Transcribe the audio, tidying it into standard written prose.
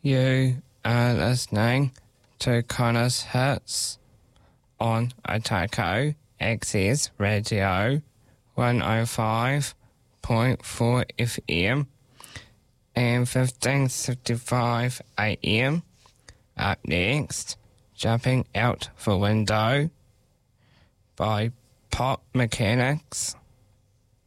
You are listening to Connor's Hits on Otago Access Radio 105.4 FM and 15:55 AM. Up next, Jumping Out the Window by Pop Mechanics.